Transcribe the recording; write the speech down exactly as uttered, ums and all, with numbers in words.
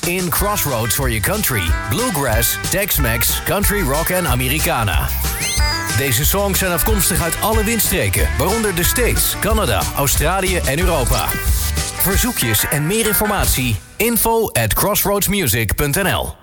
In Crossroads voor je country, bluegrass, Tex-Mex, country rock en Americana. Deze songs zijn afkomstig uit alle windstreken, waaronder de States, Canada, Australië en Europa. Verzoekjes en meer informatie, info at crossroadsmusic punt n l.